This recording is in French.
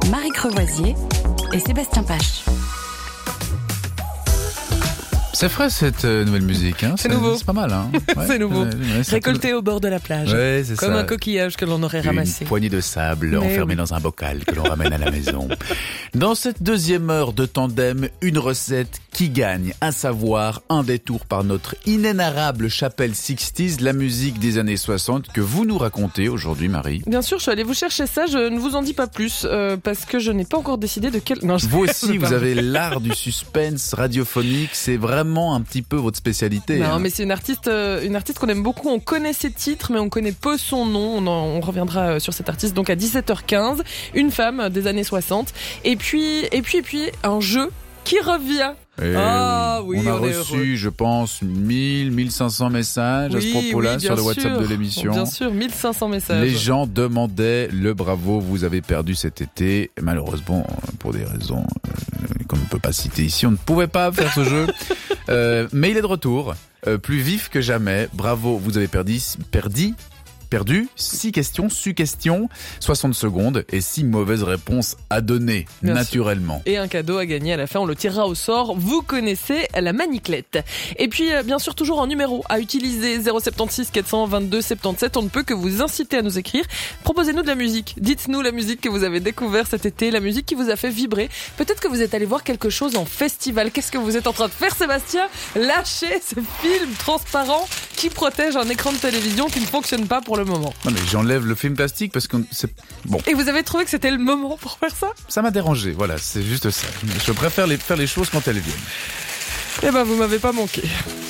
Marie Crevoisier et Sébastien Pache. C'est frais cette nouvelle musique, hein. C'est nouveau. C'est pas mal, hein. Ouais. C'est nouveau. C'est Récolté au bord de la plage. Ouais, c'est comme ça. un coquillage que l'on aurait ramassé. Une poignée de sable enfermée dans un bocal que l'on ramène à la maison. Dans cette deuxième heure de tandem, une recette qui gagne, à savoir un détour par notre inénarrable chapelle 60s, la musique des années 60 que vous nous racontez aujourd'hui, Marie. Bien sûr, je suis allée vous chercher ça, je ne vous en dis pas plus, parce que je n'ai pas encore décidé de quel... Non, Vous aussi, vous avez l'art du suspense radiophonique, c'est vraiment un petit peu votre spécialité. Non, mais c'est une artiste qu'on aime beaucoup. On connaît ses titres, mais on connaît peu son nom. On reviendra sur cette artiste donc à 17h15. Une femme des années 60. Et puis, un jeu qui revient. Oui, on a est reçu, heureux. je pense, 1500 messages à ce propos-là sur le WhatsApp de l'émission. Bien sûr, 1500 messages. Les gens demandaient le bravo, vous avez perdu cet été. Malheureusement, pour des raisons qu'on ne peut pas citer ici, on ne pouvait pas faire ce jeu. Mais il est de retour, plus vif que jamais. Bravo, vous avez perdu 6 questions, 60 secondes et 6 mauvaises réponses à donner, Bien naturellement. Et un cadeau à gagner à la fin, on le tirera au sort. Vous connaissez la maniclette. Et puis, bien sûr, toujours en numéro à utiliser 076 422 77. On ne peut que vous inciter à nous écrire. Proposez-nous de la musique. Dites-nous la musique que vous avez découvert cet été, la musique qui vous a fait vibrer. Peut-être que vous êtes allé voir quelque chose en festival. Qu'est-ce que vous êtes en train de faire, Sébastien? Lâchez ce film transparent qui protège un écran de télévision qui ne fonctionne pas pour le moment. Non mais j'enlève le film plastique parce que c'est bon. Et vous avez trouvé que c'était le moment pour faire ça? Ça m'a dérangé, voilà, c'est juste ça. Je préfère faire les choses quand elles viennent. Eh ben, vous m'avez pas manqué.